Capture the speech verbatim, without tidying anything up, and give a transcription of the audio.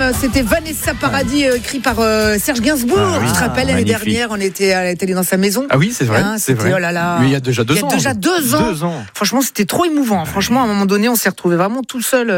c'était Vanessa Paradis, euh, écrit par euh, Serge Gainsbourg. Ah oui, tu te rappelles, l'année magnifique. dernière, on était, elle était allée dans sa maison. Ah oui, c'est vrai, Hein, c'est c'était, vrai. oh là là. Mais il y a déjà deux Il y a ans. déjà deux ans. Deux ans. Franchement, c'était trop émouvant. Franchement, à un moment donné, on s'est retrouvés vraiment tout seul.